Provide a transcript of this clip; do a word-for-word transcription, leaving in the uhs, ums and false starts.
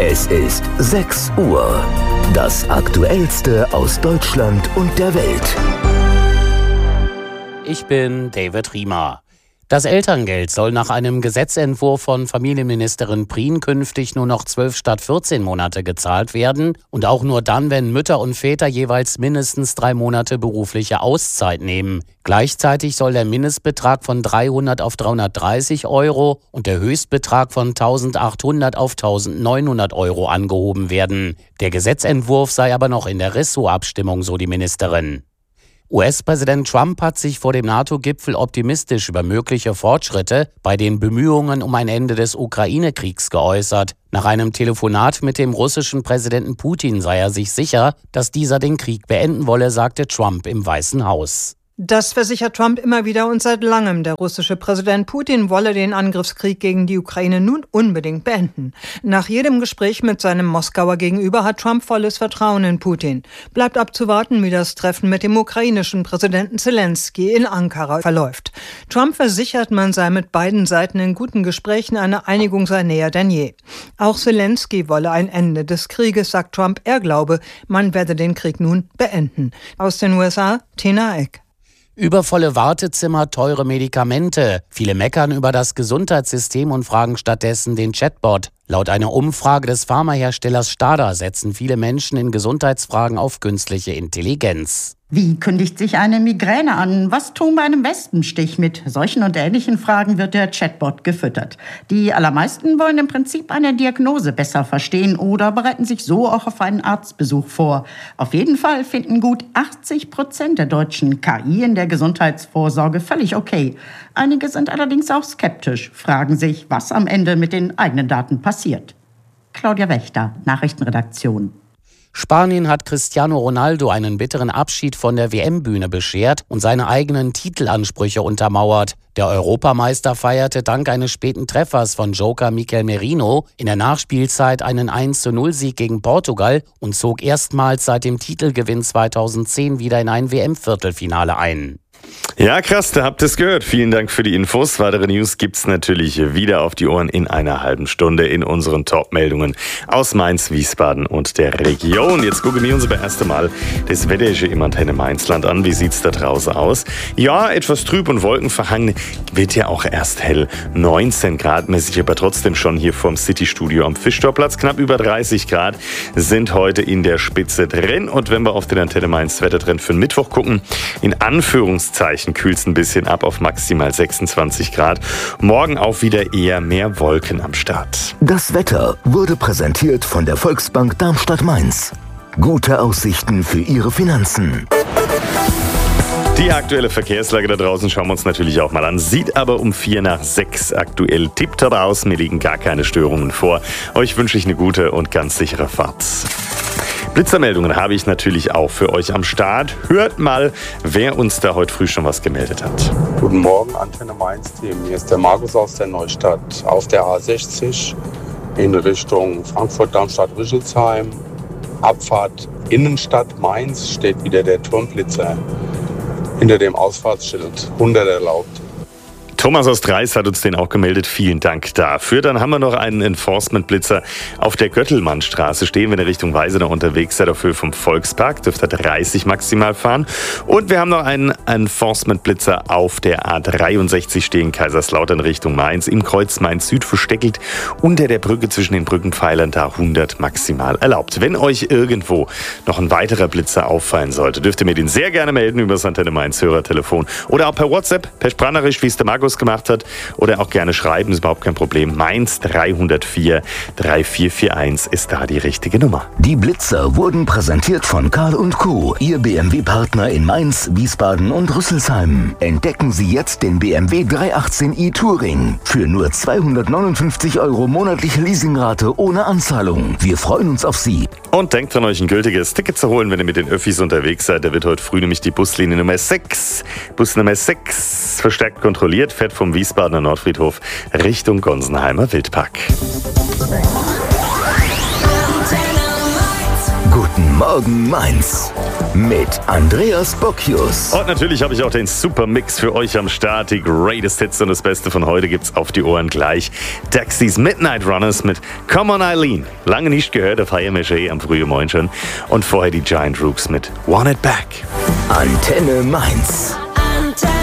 Es ist sechs Uhr. Das Aktuellste aus Deutschland und der Welt. Ich bin David Riemer. Das Elterngeld soll nach einem Gesetzentwurf von Familienministerin Prien künftig nur noch zwölf statt vierzehn Monate gezahlt werden und auch nur dann, wenn Mütter und Väter jeweils mindestens drei Monate berufliche Auszeit nehmen. Gleichzeitig soll der Mindestbetrag von dreihundert auf dreihundertdreißig Euro und der Höchstbetrag von eintausendachthundert auf eintausendneunhundert Euro angehoben werden. Der Gesetzentwurf sei aber noch in der Ressortabstimmung, so die Ministerin. U S-Präsident Trump hat sich vor dem NATO-Gipfel optimistisch über mögliche Fortschritte bei den Bemühungen um ein Ende des Ukraine-Kriegs geäußert. Nach einem Telefonat mit dem russischen Präsidenten Putin sei er sich sicher, dass dieser den Krieg beenden wolle, sagte Trump im Weißen Haus. Das versichert Trump immer wieder und seit langem. Der russische Präsident Putin wolle den Angriffskrieg gegen die Ukraine nun unbedingt beenden. Nach jedem Gespräch mit seinem Moskauer Gegenüber hat Trump volles Vertrauen in Putin. Bleibt abzuwarten, wie das Treffen mit dem ukrainischen Präsidenten Zelensky in Ankara verläuft. Trump versichert, man sei mit beiden Seiten in guten Gesprächen, eine Einigung sei näher denn je. Auch Zelensky wolle ein Ende des Krieges, sagt Trump. Er glaube, man werde den Krieg nun beenden. Aus den U S A, Tina Eck. Übervolle Wartezimmer, teure Medikamente. Viele meckern über das Gesundheitssystem und fragen stattdessen den Chatbot. Laut einer Umfrage des Pharmaherstellers Stada setzen viele Menschen in Gesundheitsfragen auf künstliche Intelligenz. Wie kündigt sich eine Migräne an? Was tun bei einem Wespenstich? Mit solchen und ähnlichen Fragen wird der Chatbot gefüttert. Die allermeisten wollen im Prinzip eine Diagnose besser verstehen oder bereiten sich so auch auf einen Arztbesuch vor. Auf jeden Fall finden gut achtzig Prozent der Deutschen K I in der Gesundheitsvorsorge völlig okay. Einige sind allerdings auch skeptisch, fragen sich, was am Ende mit den eigenen Daten passiert. Claudia Wächter, Nachrichtenredaktion. Spanien hat Cristiano Ronaldo einen bitteren Abschied von der W M-Bühne beschert und seine eigenen Titelansprüche untermauert. Der Europameister feierte dank eines späten Treffers von Joker Mikel Merino in der Nachspielzeit einen eins zu null Sieg gegen Portugal und zog erstmals seit dem Titelgewinn zweitausendzehn wieder in ein W M-Viertelfinale ein. Ja, krass, da habt ihr es gehört. Vielen Dank für die Infos. Weitere News gibt's natürlich wieder auf die Ohren in einer halben Stunde in unseren Top-Meldungen aus Mainz, Wiesbaden und der Region. Jetzt gucken wir uns aber erst einmal das Wetter im Antenne Mainzland an. Wie sieht's da draußen aus? Ja, etwas trüb und wolkenverhangen, wird ja auch erst hell. neunzehn Grad mäßig, aber trotzdem schon hier vorm City-Studio am Fischtorplatz. Knapp über dreißig Grad sind heute in der Spitze drin. Und wenn wir auf den Antenne Mainz Wettertrend für den Mittwoch gucken, in Anführungszeichen kühlt es ein bisschen ab auf maximal sechsundzwanzig Grad. Morgen auch wieder eher mehr Wolken am Start. Das Wetter wurde präsentiert von der Volksbank Darmstadt-Mainz. Gute Aussichten für Ihre Finanzen. Die aktuelle Verkehrslage da draußen schauen wir uns natürlich auch mal an. Sieht aber um vier nach sechs aktuell tipptopp aus. Mir liegen gar keine Störungen vor. Euch wünsche ich eine gute und ganz sichere Fahrt. Blitzermeldungen habe ich natürlich auch für euch am Start. Hört mal, wer uns da heute früh schon was gemeldet hat. Guten Morgen, Antenne Mainz-Team. Hier ist der Markus aus der Neustadt. Auf der A sechzig in Richtung Frankfurt-Darmstadt-Rüsselsheim. Abfahrt Innenstadt Mainz steht wieder der Turmblitzer. Hinter dem Ausfahrtsschild hundert erlaubt. Thomas aus Dreis hat uns den auch gemeldet. Vielen Dank dafür. Dann haben wir noch einen Enforcement-Blitzer auf der Göttelmannstraße stehen, wenn ihr Richtung Weisenau unterwegs seid, auf Höhe vom Volkspark. Dürft ihr dreißig maximal fahren. Und wir haben noch einen Enforcement-Blitzer auf der A dreiundsechzig stehen, Kaiserslautern Richtung Mainz, im Kreuz Mainz-Süd versteckelt, unter der Brücke zwischen den Brückenpfeilern, da hundert maximal erlaubt. Wenn euch irgendwo noch ein weiterer Blitzer auffallen sollte, dürft ihr mir den sehr gerne melden über das Antenne Mainz Hörertelefon oder auch per WhatsApp, per Sprachnachricht, wie es der Markus gemacht hat, oder auch gerne schreiben, ist überhaupt kein Problem. Mainz dreihundertvier drei vier vier eins ist da die richtige Nummer. Die Blitzer wurden präsentiert von Karl und Co., Ihr B M W-Partner in Mainz, Wiesbaden und Rüsselsheim. Entdecken Sie jetzt den B M W dreihundertachtzehn i Touring für nur zweihundertneunundfünfzig Euro monatliche Leasingrate ohne Anzahlung. Wir freuen uns auf Sie. Und denkt dran, euch ein gültiges Ticket zu holen, wenn ihr mit den Öffis unterwegs seid. Da wird heute früh nämlich die Buslinie Nummer sechs, Bus Nummer sechs verstärkt kontrolliert, fährt vom Wiesbadener Nordfriedhof Richtung Gonsenheimer Wildpark. Guten Morgen, Mainz. mit Andreas Bocchius. Und natürlich habe ich auch den Supermix für euch am Start. Die greatest Hits und das Beste von heute gibt's auf die Ohren gleich. Dexys Midnight Runners mit Come on Eileen. Lange nicht gehört, auf H M S A am frühen Morgen schon. Und vorher die Giant Rooks mit Want It Back. Antenne Mainz. Antenne.